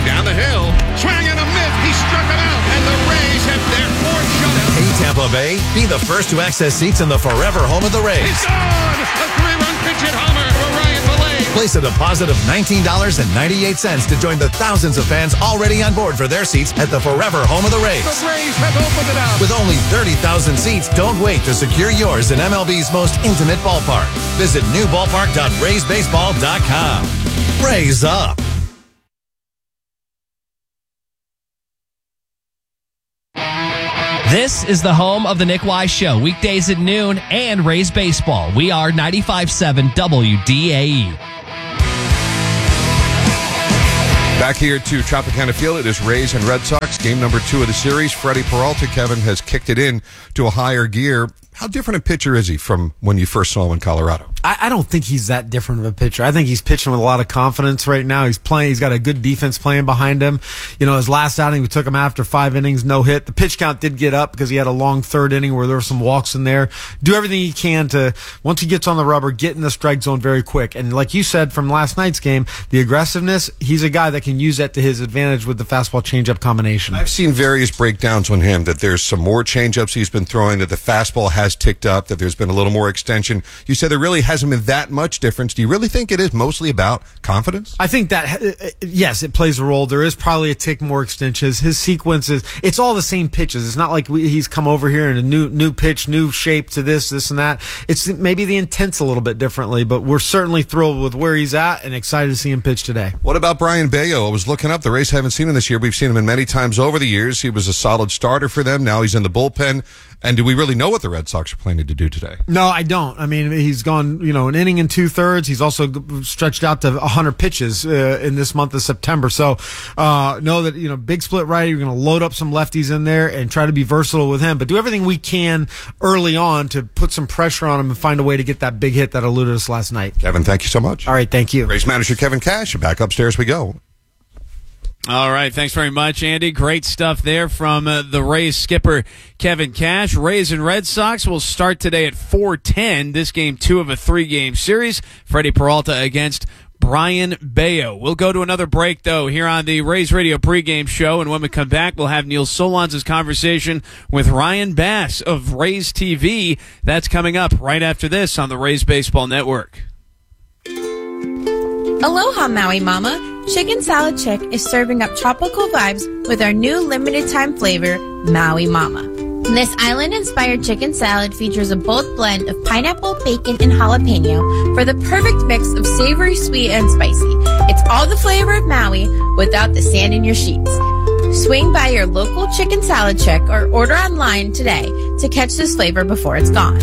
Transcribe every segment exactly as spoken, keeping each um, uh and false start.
down the hill. Swang and a miss. He struck him out, and the Rays have their fourth shutout. Hey, Tampa Bay, be the first to access seats in the forever home of the Rays. He's gone! A three-run pitch hit homer for Ryan Belay. Place a deposit of nineteen dollars and ninety-eight cents to join the thousands of fans already on board for their seats at the forever home of the Rays. The Rays have opened it up. With only thirty thousand seats, don't wait to secure yours in M L B's most intimate ballpark. Visit new ballpark dot rays baseball dot com. Rays up. This is the home of the Nick Wise Show, weekdays at noon and Rays Baseball. We are ninety-five point seven W D A E. Back here to Tropicana Field, it is Rays and Red Sox, game number two of the series. Freddie Peralta, Kevin, has kicked it in to a higher gear. How different a pitcher is he from when you first saw him in Colorado? I, I don't think he's that different of a pitcher. I think he's pitching with a lot of confidence right now. He's playing. He's got a good defense playing behind him. You know, his last outing, we took him after five innings, no hit. The pitch count did get up because he had a long third inning where there were some walks in there. Do everything he can to, once he gets on the rubber, get in the strike zone very quick. And like you said from last night's game, the aggressiveness, he's a guy that can use that to his advantage with the fastball changeup combination. I've seen various breakdowns on him that there's some more changeups he's been throwing, that the fastball has ticked up, that there's been a little more extension. You said there really hasn't been that much difference. Do you really think it is mostly about confidence? I think that, yes, it plays a role. There is probably a tick more extensions. His sequences, it's all the same pitches. It's not like we, he's come over here in a new new pitch, new shape to this, this, and that. It's maybe the intent's a little bit differently, but we're certainly thrilled with where he's at and excited to see him pitch today. What about Brian Bayo? I was looking up. The Rays haven't seen him this year. We've seen him in many times over the years. He was a solid starter for them. Now he's in the bullpen. And do we really know what the Red Sox are planning to do today? No, I don't. I mean, he's gone, you know, an inning and two thirds. He's also stretched out to one hundred pitches uh, in this month of September. So, uh, know that, you know, big split righty. You're going to load up some lefties in there and try to be versatile with him, but do everything we can early on to put some pressure on him and find a way to get that big hit that eluded us last night. Kevin, thank you so much. All right, thank you. Rays manager Kevin Cash. Back upstairs we go. All right, thanks very much, Andy. Great stuff there from uh, the Rays skipper, Kevin Cash. Rays and Red Sox will start today at four ten. This game, two of a three-game series. Freddie Peralta against Brian Bayo. We'll go to another break, though, here on the Rays Radio pregame show, and when we come back, we'll have Neil Solondz' conversation with Ryan Bass of Rays T V. That's coming up right after this on the Rays Baseball Network. Aloha, Maui Mama. Chicken Salad Chick is serving up tropical vibes with our new limited-time flavor, Maui Mama. This island-inspired chicken salad features a bold blend of pineapple, bacon, and jalapeno for the perfect mix of savory, sweet, and spicy. It's all the flavor of Maui without the sand in your sheets. Swing by your local Chicken Salad Chick or order online today to catch this flavor before it's gone.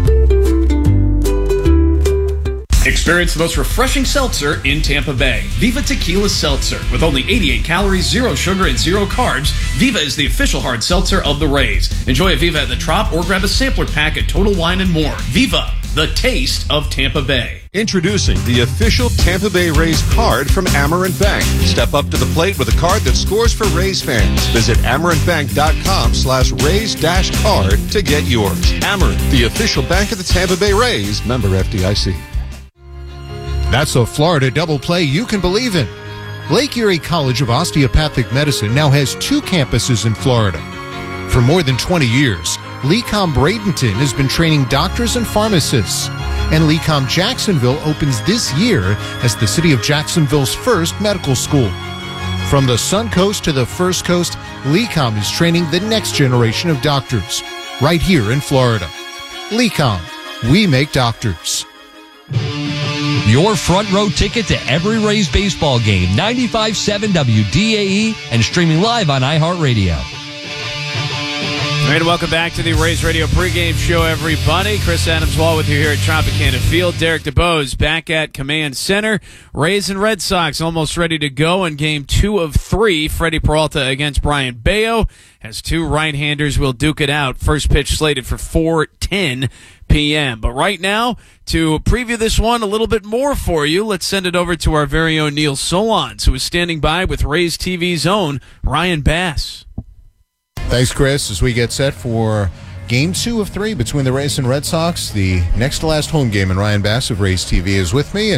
Experience the most refreshing seltzer in Tampa Bay. Viva Tequila Seltzer. With only eighty-eight calories, zero sugar, and zero carbs, Viva is the official hard seltzer of the Rays. Enjoy a Viva at the Trop or grab a sampler pack at Total Wine and More. Viva, the taste of Tampa Bay. Introducing the official Tampa Bay Rays card from Amerant Bank. Step up to the plate with a card that scores for Rays fans. Visit amerantbank.com slash Rays dash card to get yours. Amerant, the official bank of the Tampa Bay Rays. Member F D I C. That's a Florida double play you can believe in. Lake Erie College of Osteopathic Medicine now has two campuses in Florida. For more than twenty years, LeComm Bradenton has been training doctors and pharmacists. And LeComm Jacksonville opens this year as the city of Jacksonville's first medical school. From the Sun Coast to the First Coast, LeComm is training the next generation of doctors, right here in Florida. LeComm, we make doctors. Your front row ticket to every Rays baseball game, ninety-five point seven W D A E and streaming live on iHeartRadio. All right, welcome back to the Rays Radio pregame show, everybody. Chris Adams-Wall with you here at Tropicana Field. Derek DeBose back at Command Center. Rays and Red Sox almost ready to go in game two of three. Freddie Peralta against Brian Bayo. As two right-handers will duke it out. First pitch slated for four ten p.m. But right now, to preview this one a little bit more for you, let's send it over to our very own Neil Solondz, who is standing by with Rays T V's own Ryan Bass. Thanks, Chris. As we get set for game two of three between the Rays and Red Sox, the next to last home game, and Ryan Bass of Rays T V is with me. And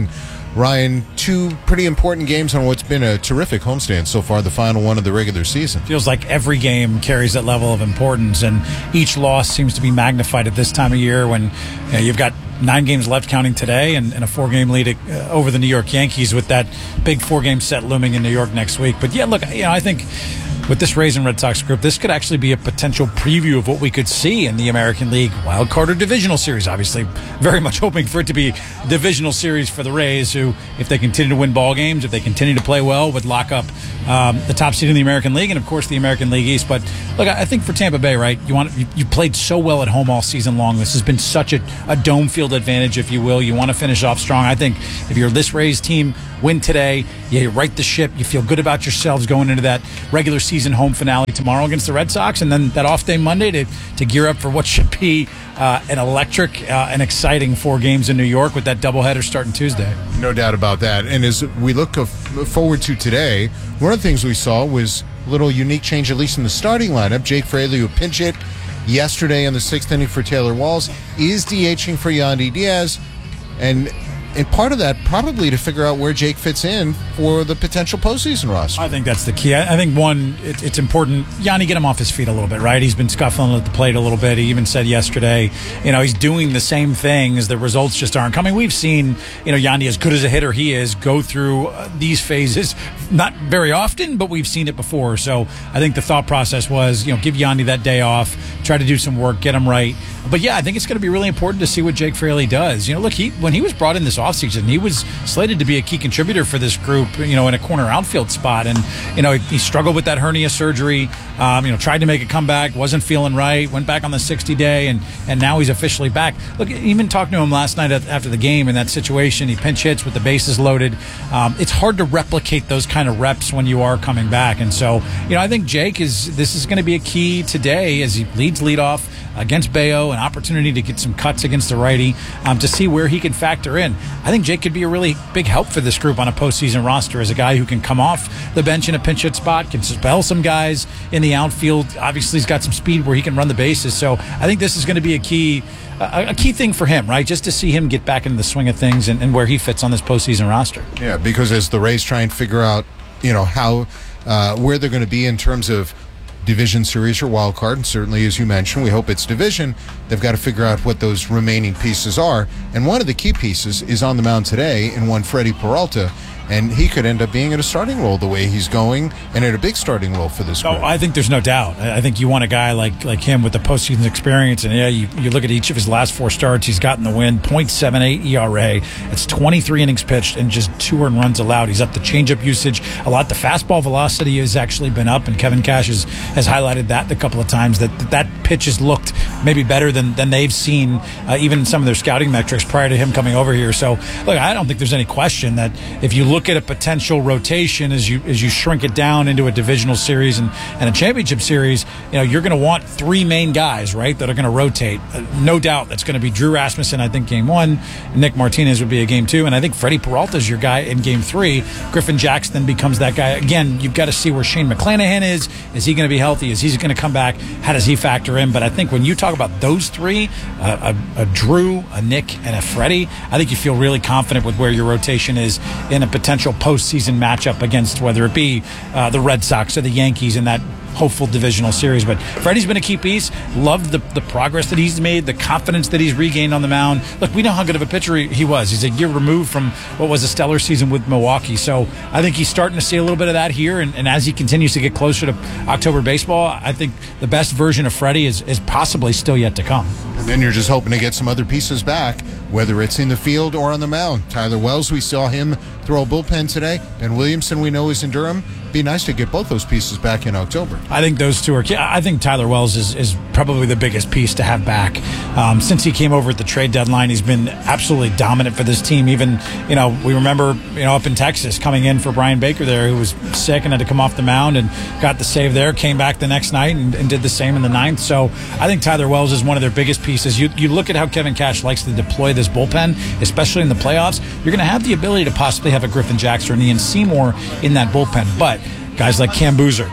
Ryan, two pretty important games on what's been a terrific homestand so far, the final one of the regular season. Feels like every game carries that level of importance, and each loss seems to be magnified at this time of year when you know, you've got nine games left counting today and, and a four-game lead uh, over the New York Yankees with that big four-game set looming in New York next week. But, yeah, look, you know, I think with this Rays and Red Sox group, this could actually be a potential preview of what we could see in the American League wild card or divisional series. Obviously, very much hoping for it to be divisional series for the Rays, who, if they continue to win ball games, if they continue to play well, would lock up um, the top seed in the American League and, of course, the American League East. But look, I think for Tampa Bay, right, you want you, you played so well at home all season long. This has been such a, a dome field advantage, if you will. You want to finish off strong. I think if you're this Rays team, win today, you right the ship, you feel good about yourselves going into that regular season home finale tomorrow against the Red Sox, and then that off day Monday to, to gear up for what should be uh, an electric uh, and exciting four games in New York with that doubleheader starting Tuesday. No doubt about that. And as we look forward to today, one of the things we saw was a little unique change, at least in the starting lineup. Jake Fraley, who pinch hit yesterday in the sixth inning for Taylor Walls, is DHing for Yandy Diaz, and And part of that probably to figure out where Jake fits in for the potential postseason roster. I think that's the key. I think, one, it, it's important. Yandy, get him off his feet a little bit, right? He's been scuffling at the plate a little bit. He even said yesterday, you know, he's doing the same things. The results just aren't coming. We've seen, you know, Yandy, as good as a hitter he is, go through uh, these phases. Not very often, but we've seen it before. So I think the thought process was, you know, give Yandy that day off, try to do some work, get him right. But, yeah, I think it's going to be really important to see what Jake Fraley does. You know, look, he when he was brought in this offseason, he was slated to be a key contributor for this group, you know, in a corner outfield spot. And, you know, he, he struggled with that hernia surgery, um, you know, tried to make a comeback, wasn't feeling right, went back on the sixty-day, and, and now he's officially back. Look, even talking to him last night after the game in that situation, he pinch hits with the bases loaded. Um, it's hard to replicate those kind of reps when you are coming back. And so, you know, I think Jake is, this is going to be a key today as he leads leadoff against Bayo, an opportunity to get some cuts against the righty, um, to see where he can factor in. I think Jake could be a really big help for this group on a postseason roster as a guy who can come off the bench in a pinch hit spot, can spell some guys in the outfield. Obviously, he's got some speed where he can run the bases. So I think this is going to be a key a, a key thing for him, right? Just to see him get back into the swing of things and, and where he fits on this postseason roster. Yeah, because as the Rays try and figure out, you know, how uh, where they're going to be in terms of division series or wild card, and certainly, as you mentioned, we hope it's division. They've got to figure out what those remaining pieces are, and one of the key pieces is on the mound today in one Freddie Peralta, and he could end up being in a starting role the way he's going, and in a big starting role for this group. Oh, I think there's no doubt. I think you want a guy like like him with the postseason experience, and yeah, you, you look at each of his last four starts, he's gotten the win, point seven eight E R A. It's twenty-three innings pitched and just two earned runs allowed. He's up the changeup usage a lot. The fastball velocity has actually been up, and Kevin Cash has, has highlighted that a couple of times, that that pitch has looked maybe better than, than they've seen, uh, even some of their scouting metrics prior to him coming over here. So, look, I don't think there's any question that if you look at a potential rotation as you as you shrink it down into a divisional series and, and a championship series, you know, you're going to want three main guys, right, that are going to rotate. Uh, no doubt that's going to be Drew Rasmussen, I think, game one. Nick Martinez would be a game two. And I think Freddie Peralta is your guy in game three. Griffin Jackson becomes that guy. Again, you've got to see where Shane McClanahan is. Is he going to be healthy? Is he going to come back? How does he factor in? But I think when you talk about those three, uh, a, a Drew, a Nick, and a Freddie, I think you feel really confident with where your rotation is in a potential postseason matchup against whether it be uh, the Red Sox or the Yankees in that hopeful divisional series. But Freddie's been a key piece. Loved the, the progress that he's made, the confidence that he's regained on the mound. Look, we know how good of a pitcher he, he was. He's a year removed from what was a stellar season with Milwaukee. So I think he's starting to see a little bit of that here. And, and as he continues to get closer to October baseball, I think the best version of Freddie is, is possibly still yet to come. And then you're just hoping to get some other pieces back, whether it's in the field or on the mound. Tyler Wells, we saw him throw a bullpen today. Ben Williamson, we know, is in Durham. Be nice to get both those pieces back in October. I think those two are key. I think Tyler Wells is, is probably the biggest piece to have back. Um, since he came over at the trade deadline, he's been absolutely dominant for this team. Even, you know, we remember, you know, up in Texas coming in for Brian Baker there, who was sick and had to come off the mound and got the save there, came back the next night and, and did the same in the ninth. So I think Tyler Wells is one of their biggest pieces. You, you look at how Kevin Cash likes to deploy this bullpen, especially in the playoffs, you're going to have the ability to possibly have a Griffin Jackson or an Ian Seymour in that bullpen. But guys like Cam Boozer,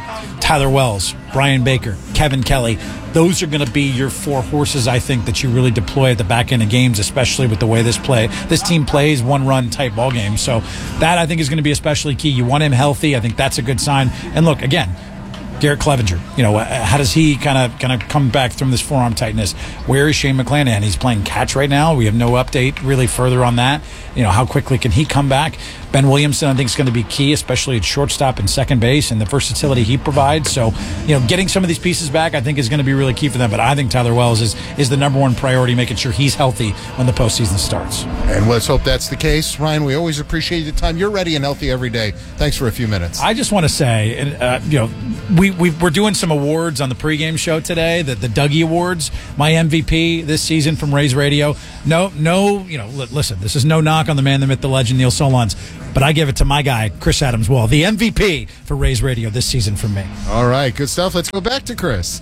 Tyler Wells, Brian Baker, Kevin Kelly. Those are going to be your four horses, I think, that you really deploy at the back end of games, especially with the way this play this team plays one-run type ball games. So that, I think, is going to be especially key. You want him healthy. I think that's a good sign. And look, again, Garrett Clevenger, you know, how does he kind of kind of come back from this forearm tightness? Where is Shane McClanahan? He's playing catch right now. We have no update really further on that. You know, how quickly can he come back? Ben Williamson, I think, is going to be key, especially at shortstop and second base and the versatility he provides. So, you know, getting some of these pieces back, I think, is going to be really key for them. But I think Tyler Wells is, is the number one priority, making sure he's healthy when the postseason starts. And let's hope that's the case. Ryan, we always appreciate the time. You're ready and healthy every day. Thanks for a few minutes. I just want to say, uh, you know, we, we, we're doing some awards on the pregame show today, the, the Dougie Awards. My M V P this season from Rays Radio. No, no, you know, l- listen, this is no knock on the man, the myth, the legend, Neil Solondz, but I give it to my guy, Chris Adams Wall, the M V P for Rays Radio this season from me. All right, good stuff. Let's go back to Chris.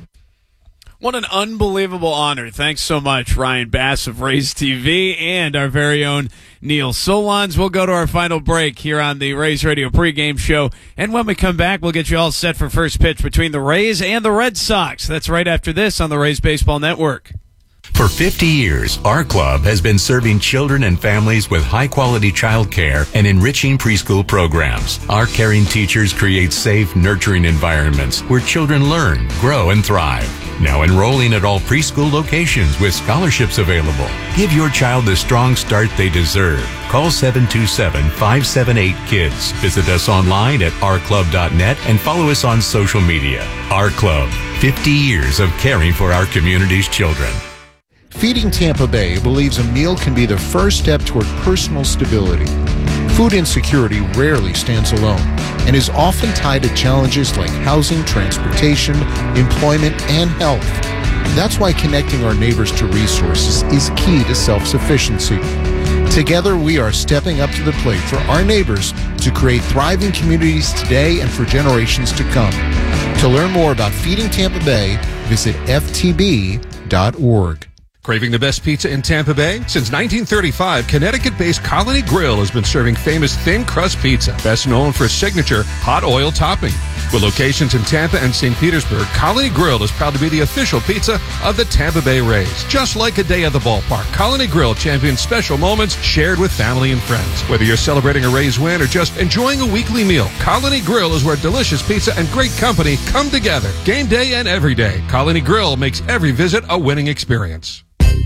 What an unbelievable honor. Thanks so much, Ryan Bass of Rays T V and our very own Neil Solondz. We'll go to our final break here on the Rays Radio pregame show. And when we come back, we'll get you all set for first pitch between the Rays and the Red Sox. That's right after this on the Rays Baseball Network. For fifty years, our club has been serving children and families with high-quality child care and enriching preschool programs. Our caring teachers create safe, nurturing environments where children learn, grow, and thrive. Now enrolling at all preschool locations with scholarships available. Give your child the strong start they deserve. Call seven two seven, five seven eight, KIDS. Visit us online at our club dot net and follow us on social media. Our Club, fifty years of caring for our community's children. Feeding Tampa Bay believes a meal can be the first step toward personal stability. Food insecurity rarely stands alone and is often tied to challenges like housing, transportation, employment, and health. That's why connecting our neighbors to resources is key to self-sufficiency. Together, we are stepping up to the plate for our neighbors to create thriving communities today and for generations to come. To learn more about Feeding Tampa Bay, visit F T B dot org. Craving the best pizza in Tampa Bay? Since nineteen thirty-five, Connecticut-based Colony Grill has been serving famous thin crust pizza, best known for its signature hot oil topping. With locations in Tampa and Saint Petersburg, Colony Grill is proud to be the official pizza of the Tampa Bay Rays. Just like a day at the ballpark, Colony Grill champions special moments shared with family and friends. Whether you're celebrating a Rays win or just enjoying a weekly meal, Colony Grill is where delicious pizza and great company come together. Game day and every day, Colony Grill makes every visit a winning experience.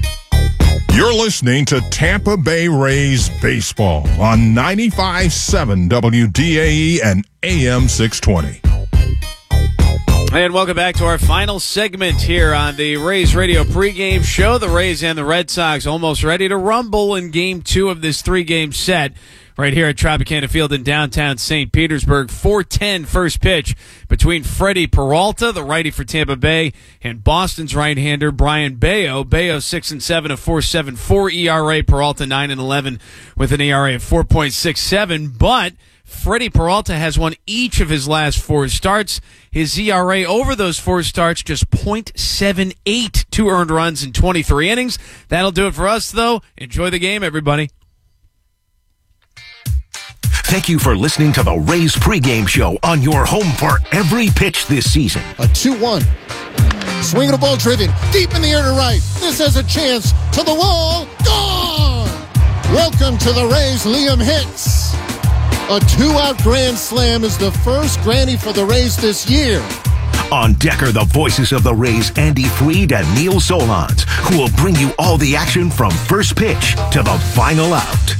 You're listening to Tampa Bay Rays Baseball on ninety-five point seven W D A E and A M six twenty. And welcome back to our final segment here on the Rays Radio pregame show. The Rays and the Red Sox almost ready to rumble in game two of this three-game set right here at Tropicana Field in downtown Saint Petersburg. four ten first pitch between Freddie Peralta, the righty for Tampa Bay, and Boston's right-hander Brian Bayo. Bayo six and seven, a four point seven four E R A. Peralta nine and eleven with an E R A of four point six seven. But Freddie Peralta has won each of his last four starts. His E R A over those four starts just point seven eight, two earned runs in twenty-three innings. That'll do it for us, though. Enjoy the game, everybody. Thank you for listening to the Rays pregame show on your home for every pitch this season. A two one. Swinging a ball driven deep in the air to right. This has a chance to the wall. Gone! Welcome to the Rays, Liam Hicks. A two-out grand slam is the first granny for the Rays this year. On deck are the voices of the Rays, Andy Freed and Neil Solondz, who will bring you all the action from first pitch to the final out.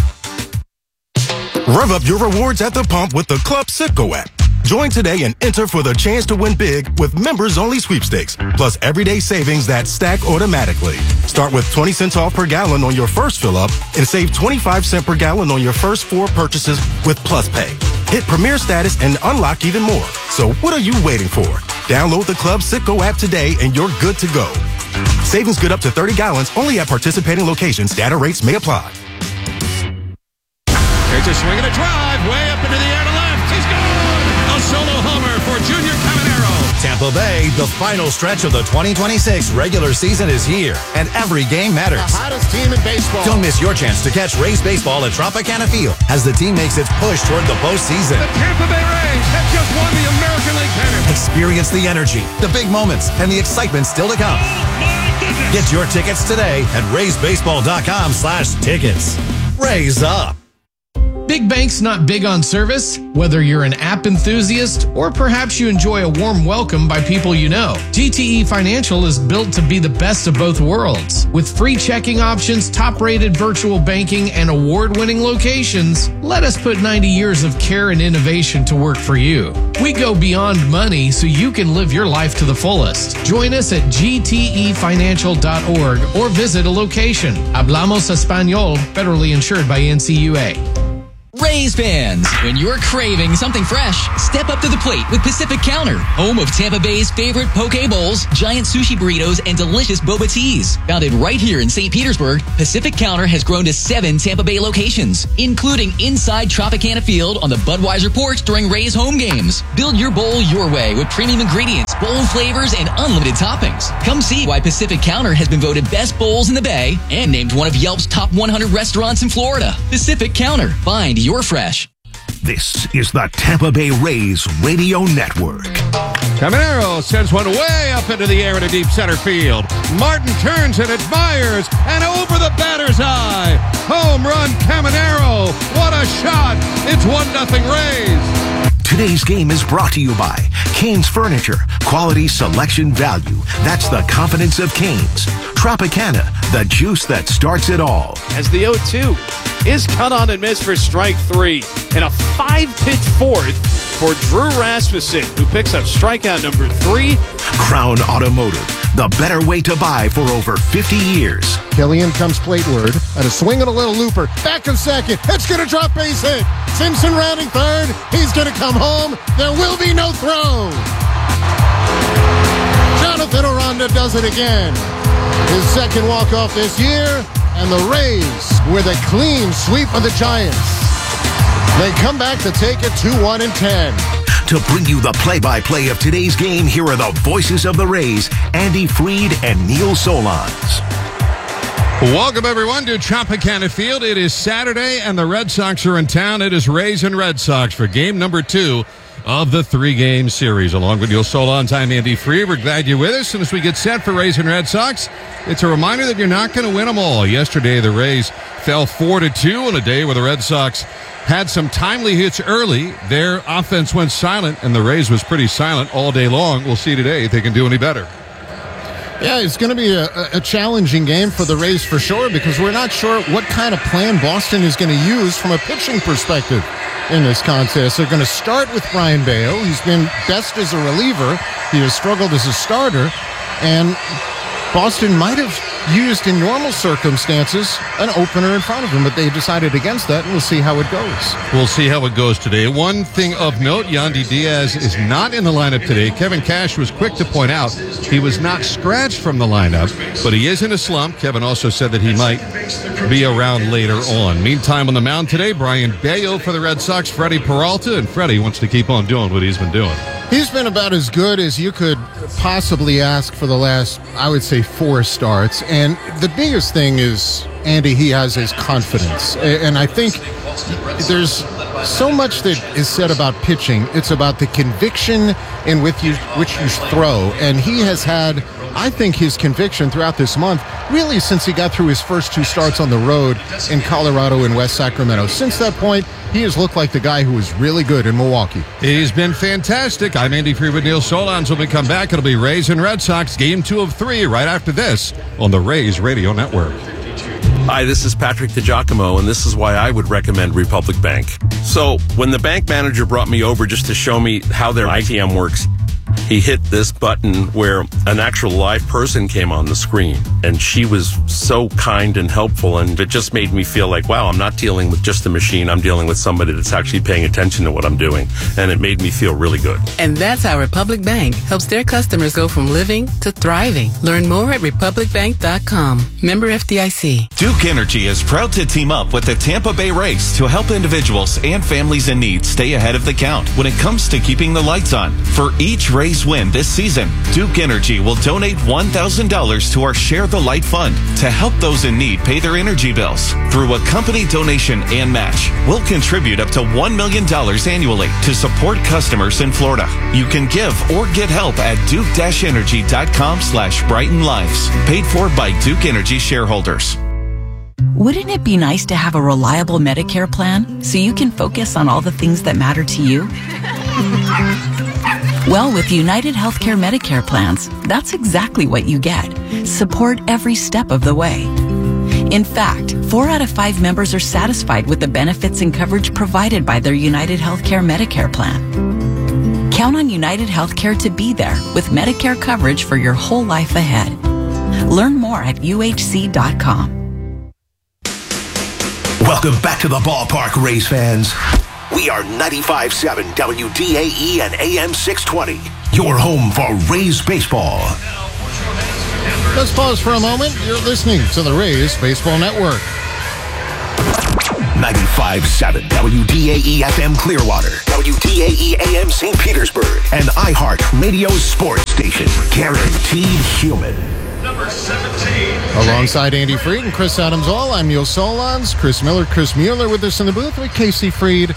Rev up your rewards at the pump with the Club Citgo app. Join today and enter for the chance to win big with members-only sweepstakes, plus everyday savings that stack automatically. Start with twenty cents off per gallon on your first fill-up and save twenty-five cents per gallon on your first four purchases with Plus Pay. Hit Premier status and unlock even more. So what are you waiting for? Download the Club Citgo app today and you're good to go. Savings good up to thirty gallons only at participating locations. Data rates may apply. Here's a swing and a drive way up into the air to left. He's gone! A solo homer for Junior Caminero. Tampa Tampa Bay, the final stretch of the twenty twenty-six regular season is here, and every game matters. The hottest team in baseball. Don't miss your chance to catch Rays baseball at Tropicana Field as the team makes its push toward the postseason. The Tampa Bay Rays have just won the American League pennant. Experience the energy, the big moments, and the excitement still to come. Get your tickets today at rays baseball dot com slash tickets. Raise up. Big Bank's not big on service, whether you're an app enthusiast or perhaps you enjoy a warm welcome by people you know. G T E Financial is built to be the best of both worlds. With free checking options, top-rated virtual banking, and award-winning locations, let us put ninety years of care and innovation to work for you. We go beyond money so you can live your life to the fullest. Join us at G T E financial dot org or visit a location. Hablamos Español, federally insured by N C U A. Rays fans, when you're craving something fresh, step up to the plate with Pacific Counter, home of Tampa Bay's favorite poke bowls, giant sushi burritos, and delicious boba teas. Founded right here in Saint Petersburg, Pacific Counter has grown to seven Tampa Bay locations, including inside Tropicana Field on the Budweiser porch during Rays home games. Build your bowl your way with premium ingredients, bold flavors, and unlimited toppings. Come see why Pacific Counter has been voted best bowls in the Bay and named one of Yelp's top one hundred restaurants in Florida. Pacific Counter. Find your fresh. This is the Tampa Bay Rays Radio Network. Caminero sends one way up into the air in a deep center field. Martin turns and admires, and over the batter's eye. Home run, Caminero. What a shot. It's one nothing Rays. Today's game is brought to you by Canes Furniture. Quality, selection, value. That's the confidence of Canes. Tropicana, the juice that starts it all. As the oh two is cut on and missed for strike three. And a five-pitch fourth for Drew Rasmussen, who picks up strikeout number three. Crown Automotive, the better way to buy for over fifty years. Killian comes plateward, and a swing and a little looper. Back of second. It's going to drop base hit. Simpson rounding third. He's going to come home. There will be no throw. Jonathan Aranda does it again. His second walk-off this year, and the Rays with a clean sweep of the Giants. They come back to take it two one and ten. To bring you the play-by-play of today's game, here are the voices of the Rays, Andy Freed and Neil Solondz. Welcome, everyone, to Tropicana Field. It is Saturday, and the Red Sox are in town. It is Rays and Red Sox for game number two of the three-game series. Along with Neil Solondz, I'm Andy Freed. We're glad you're with us. And as we get set for Rays and Red Sox, it's a reminder that you're not going to win them all. Yesterday, the Rays fell four to two on a day where the Red Sox had some timely hits early. Their offense went silent, and the Rays was pretty silent all day long. We'll see today if they can do any better. Yeah, it's going to be a, a challenging game for the Rays for sure, because we're not sure what kind of plan Boston is going to use from a pitching perspective in this contest. They're going to start with Brian Bayo. He's been best as a reliever. He has struggled as a starter. And Boston might have used, in normal circumstances, an opener in front of him, but they decided against that, and we'll see how it goes. We'll see how it goes today. One thing of note, Yandy Diaz is not in the lineup today. Kevin Cash was quick to point out he was not scratched from the lineup, but he is in a slump. Kevin also said that he might be around later on. Meantime, on the mound today, Brian Bayo for the Red Sox, Freddie Peralta, and Freddie wants to keep on doing what he's been doing. He's been about as good as you could possibly ask for the last, I would say, four starts. And the biggest thing is, Andy, he has his confidence. And I think there's so much that is said about pitching. It's about the conviction in which you, which you throw. And he has had, I think, his conviction throughout this month, really since he got through his first two starts on the road in Colorado and West Sacramento. Since that point, he has looked like the guy who was really good in Milwaukee. He's been fantastic. I'm Andy Freed with Neil Solondz. When we come back, it'll be Rays and Red Sox, game two of three, right after this on the Rays Radio Network. Hi, this is Patrick DiGiacomo, and this is why I would recommend Republic Bank. So, when the bank manager brought me over just to show me how their I T M works, he hit this button where an actual live person came on the screen. and she was so kind and helpful, and it just made me feel like, wow, I'm not dealing with just a machine. I'm dealing with somebody that's actually paying attention to what I'm doing, and it made me feel really good. And that's how Republic Bank helps their customers go from living to thriving. Learn more at republic bank dot com. Member F D I C. Duke Energy is proud to team up with the Tampa Bay Rays to help individuals and families in need stay ahead of the count when it comes to keeping the lights on. For each Rays win this season, Duke Energy will donate one thousand dollars to our Share the Light Fund to help those in need pay their energy bills. Through a company donation and match, we'll contribute up to one million dollars annually to support customers in Florida. You can give or get help at duke energy dot com slash brighten lives. Paid for by Duke Energy shareholders. Wouldn't it be nice to have a reliable Medicare plan so you can focus on all the things that matter to you? Well, with United Healthcare Medicare plans, that's exactly what you get. Support every step of the way. In fact, four out of five members are satisfied with the benefits and coverage provided by their United Healthcare Medicare plan. Count on United Healthcare to be there with Medicare coverage for your whole life ahead. Learn more at U H C dot com. Welcome back to the ballpark, Rays fans. We are ninety-five point seven W D A E and A M six twenty, your home for Rays baseball. Let's pause for a moment. You're listening to the Rays Baseball Network. ninety-five point seven W D A E F M Clearwater, W D A E A M Saint Petersburg, and iHeart Radio Sports Station. Guaranteed human. Number seventeen. Alongside Andy Freed and Chris Adams All, I'm Neil Solondz. Chris Miller, Chris Mueller with us in the booth with Casey Freed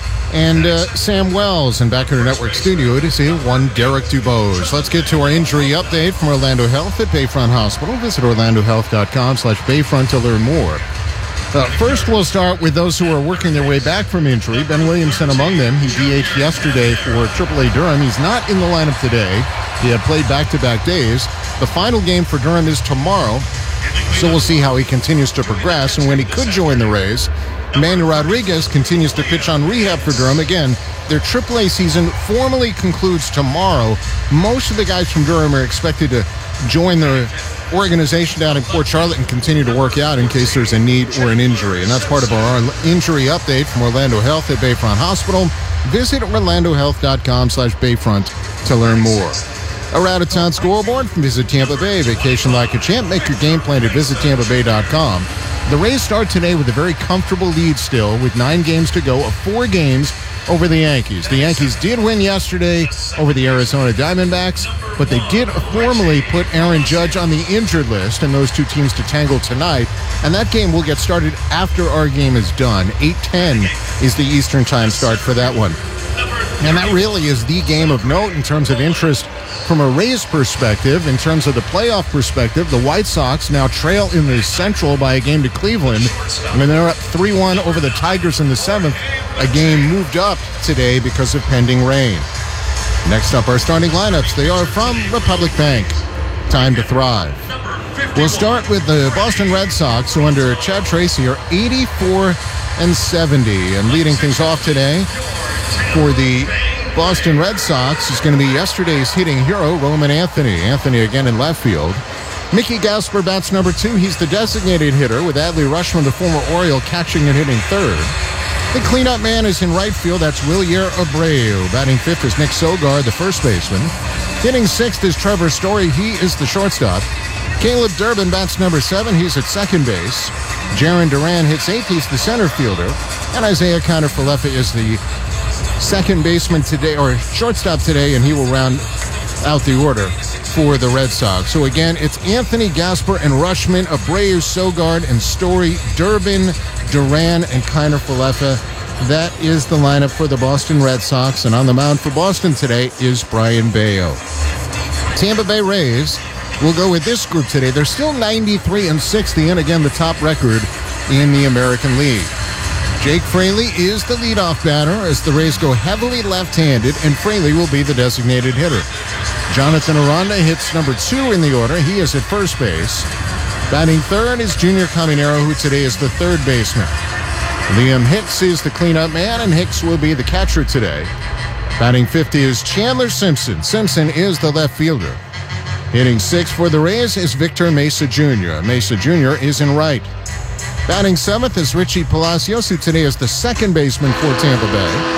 and uh, Sam Wells. And back in our network studio, it is here, one Derek Dubose. Let's get to our injury update from Orlando Health at Bayfront Hospital. Visit orlando health dot com slash Bayfront to learn more. Uh, first, we'll start with those who are working their way back from injury. Ben Williamson among them. He D H'd yesterday for triple A Durham. He's not in the lineup today. He had played back-to-back days. The final game for Durham is tomorrow, so we'll see how he continues to progress. And when he could join the Rays, Manny Rodriguez continues to pitch on rehab for Durham. Again, their triple A season formally concludes tomorrow. Most of the guys from Durham are expected to join the organization down in Port Charlotte and continue to work out in case there's a need or an injury. And that's part of our injury update from Orlando Health at Bayfront Hospital. Visit orlando health dot com slash Bayfront to learn more. Our out-of-town scoreboard from Visit Tampa Bay. Vacation like a champ. Make your game plan at visit tampa bay dot com. The Rays start today with a very comfortable lead still with nine games to go of four games over the Yankees. The Yankees did win yesterday over the Arizona Diamondbacks, but they did formally put Aaron Judge on the injured list, and those two teams to tangle tonight. And that game will get started after our game is done. eight ten is the Eastern time start for that one. And that really is the game of note in terms of interest from a Rays perspective. In terms of the playoff perspective, the White Sox now trail in the Central by a game to Cleveland. When they're up three one over the Tigers in the seventh, a game moved up today because of pending rain. Next up, our starting lineups. They are from Republic Bank. Time to thrive. We'll start with the Boston Red Sox, who under Chad Tracy are eighty-four and seventy. And leading things off today for the Boston Red Sox is going to be yesterday's hitting hero, Roman Anthony. Anthony again in left field. Mickey Gasper bats number two. He's the designated hitter, with Adley Rutschman, the former Oriole, catching and hitting third. The cleanup man is in right field. That's Wilyer Abreu. Batting fifth is Nick Sogard, the first baseman. Hitting sixth is Trevor Story. He is the shortstop. Caleb Durbin bats number seven. He's at second base. Jaron Duran hits eighth. He's the center fielder. And Isaiah Kiner-Falefa is the second baseman today, or shortstop today, and he will round out the order for the Red Sox. So again, it's Anthony, Gasper, and Rutschman, Abreu, Sogard, and Story, Durbin, Duran, and Kiner-Falefa. That is the lineup for the Boston Red Sox, and on the mound for Boston today is Brian Bayo. Tampa Bay Rays will go with this group today. They're still ninety-three and sixty, and again, the top record in the American League. Jake Fraley is the leadoff batter as the Rays go heavily left-handed, and Fraley will be the designated hitter. Jonathan Aranda hits number two in the order. He is at first base. Batting third is Junior Caminero, who today is the third baseman. Liam Hicks is the cleanup man, and Hicks will be the catcher today. Batting fifty is Chandler Simpson. Simpson is the left fielder. Hitting sixth for the Rays is Victor Mesa Junior Mesa Junior is in right. Batting seventh is Richie Palacios, who today is the second baseman for Tampa Bay.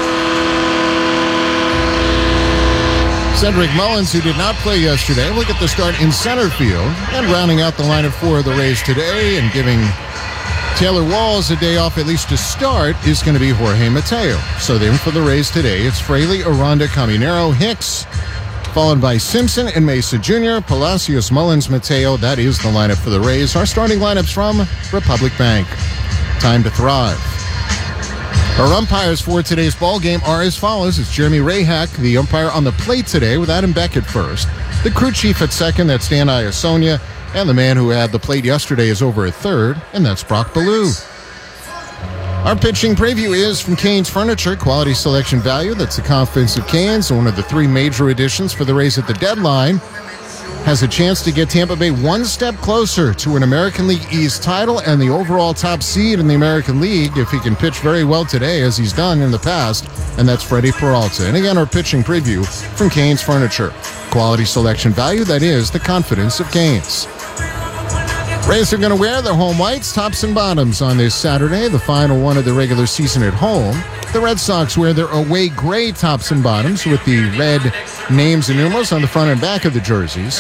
Cedric Mullins, who did not play yesterday, will get the start in center field. And rounding out the lineup for the Rays today and giving Taylor Walls a day off at least to start is going to be Jorge Mateo. So then for the Rays today, it's Fraley, Aranda, Caminero, Hicks, followed by Simpson and Mesa Junior, Palacios, Mullins, Mateo. That is the lineup for the Rays. Our starting lineups from Republic Bank. Time to thrive. Our umpires for today's ball game are as follows. It's Jeremy Rahak, the umpire on the plate today, with Adam Beck at first. The crew chief at second, that's Dan Iasonia. And the man who had the plate yesterday is over at third, and that's Brock Ballou. Our pitching preview is from Canes Furniture, quality selection value. That's the confidence of Canes, one of the three major additions for the Rays at the deadline. Has a chance to get Tampa Bay one step closer to an American League East title and the overall top seed in the American League if he can pitch very well today, as he's done in the past, and that's Freddie Peralta. And again, our pitching preview from Canes Furniture. Quality selection value, that is the confidence of Canes. Rays are going to wear their home whites, tops and bottoms on this Saturday, the final one of the regular season at home. The Red Sox wear their away gray tops and bottoms with the red names and numerals on the front and back of the jerseys.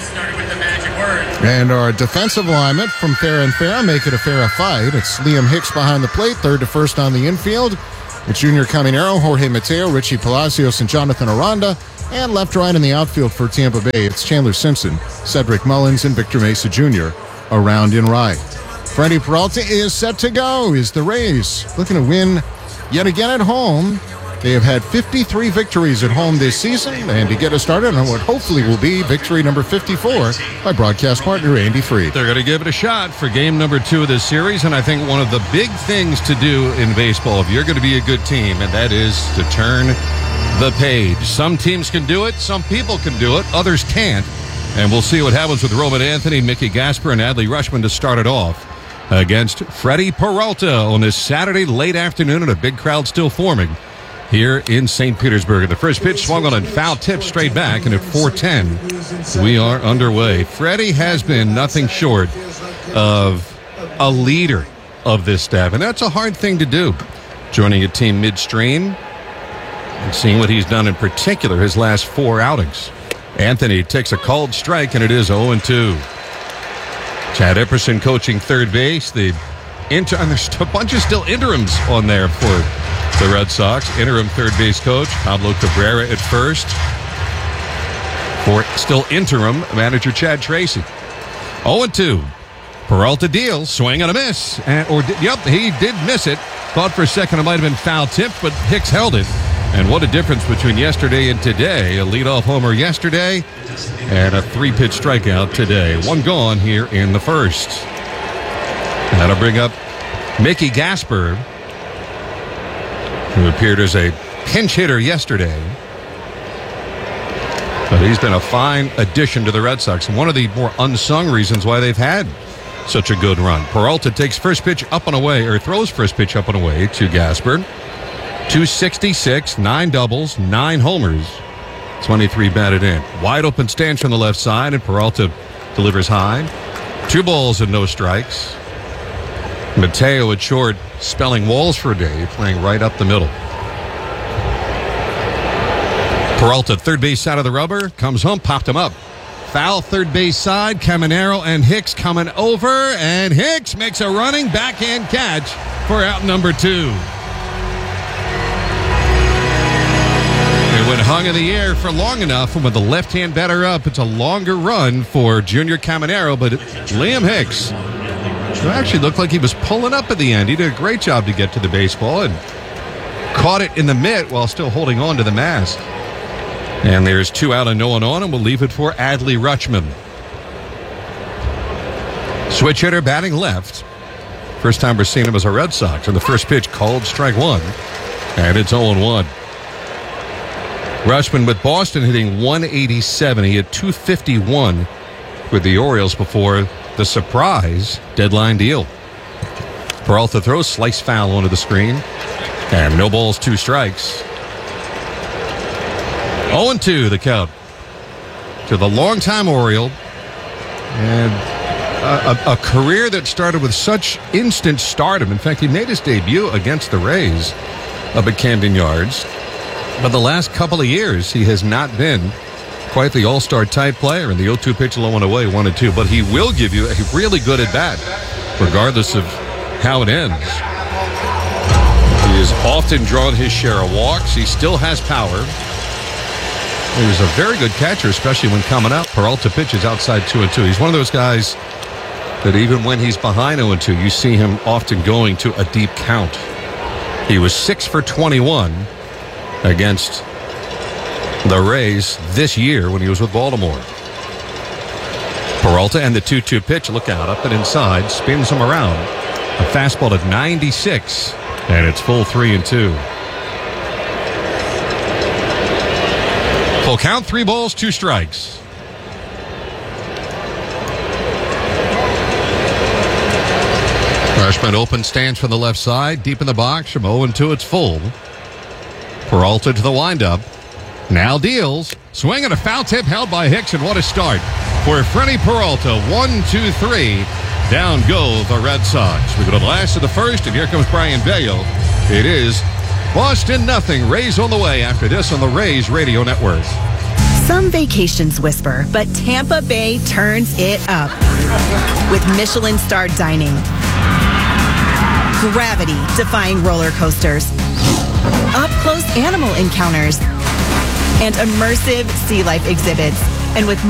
And our defensive alignment from fair and fair, make it a fair fight. It's Liam Hicks behind the plate, third to first on the infield. It's Junior Caminero, Jorge Mateo, Richie Palacios, and Jonathan Aranda. And left to right in the outfield for Tampa Bay, it's Chandler Simpson, Cedric Mullins, and Victor Mesa Junior around in right. Freddie Peralta is set to go. Is the Rays looking to win yet again at home? They have had fifty-three victories at home this season, and to get us started on what hopefully will be victory number fifty-four, my broadcast partner Andy Freed. They're going to give it a shot for game number two of this series, and I think one of the big things to do in baseball if you're going to be a good team, and that is to turn the page. Some teams can do it, some people can do it, others can't. And we'll see what happens with Roman Anthony, Mickey Gasper, and Adley Rutschman to start it off against Freddie Peralta on this Saturday late afternoon, and a big crowd still forming here in Saint Petersburg. The first pitch swung on and foul tip straight back, and at four ten, we are underway. Freddie has been nothing short of a leader of this staff, and that's a hard thing to do, joining a team midstream and seeing what he's done in particular his last four outings. Anthony takes a called strike, and it is oh and two. Chad Epperson coaching third base. The inter- and there's a bunch of still interims on there for the Red Sox. Interim third base coach Pablo Cabrera at first. For still interim manager Chad Tracy. oh and two. Peralta deals, swing and a miss. And, or Yep, he did miss it. Thought for a second it might have been foul tipped, but Hicks held it. And what a difference between yesterday and today. A leadoff homer yesterday and a three-pitch strikeout today. One gone here in the first. And that'll bring up Mickey Gasper, who appeared as a pinch hitter yesterday. But he's been a fine addition to the Red Sox. And one of the more unsung reasons why they've had such a good run. Peralta takes first pitch up and away, or throws first pitch up and away to Gasper. two sixty-six, nine doubles, nine homers, twenty-three batted in. Wide open stance from the left side, and Peralta delivers high. Two balls and no strikes. Mateo at short, spelling walls for a day, playing right up the middle. Peralta, third base side of the rubber, comes home, popped him up. Foul third base side, Caminero and Hicks coming over, and Hicks makes a running backhand catch for out number two. It went hung in the air for long enough, and with the left-hand batter up, it's a longer run for Junior Caminero, but Liam Hicks, who actually looked like he was pulling up at the end. He did a great job to get to the baseball and caught it in the mitt while still holding on to the mask. And there's two out and no one on, and we'll leave it for Adley Rutschman. Switch hitter batting left. First time we're seeing him as a Red Sox. And the first pitch called strike one. And it's oh and one. Rutschman with Boston hitting one eighty-seven. He had two fifty-one with the Orioles before the surprise deadline deal. Peralta throws slice foul onto the screen. And no balls, two strikes. oh and two the count. to the longtime Oriole, and a, a, a career that started with such instant stardom. In fact, he made his debut against the Rays up at Camden Yards. But the last couple of years, he has not been quite the all-star type player. In the oh two pitch, low and away, one and two. But he will give you a really good at-bat, regardless of how it ends. He has often drawn his share of walks. He still has power. He was a very good catcher, especially when coming up. Peralta pitches outside two and two. He's one of those guys that even when he's behind oh and two, you see him often going to a deep count. He was six for twenty-one against the Rays this year when he was with Baltimore. Peralta and the two two pitch. Look out, up and inside. Spins him around. A fastball at ninety-six, and it's full three and two. Full count, three balls, two strikes. Freshman open stance from the left side, deep in the box. From oh and two, it's full. Peralta to the windup. Now deals. Swing and a foul tip held by Hicks, and what a start for Freddy Peralta. One, two, three. Down go the Red Sox. We go to the last of the first, and here comes Brian Bello. It is Boston nothing. Rays on the way after this on the Rays Radio Network. Some vacations whisper, but Tampa Bay turns it up with Michelin-starred dining, gravity-defying roller coasters, up-close animal encounters, and immersive sea life exhibits. And with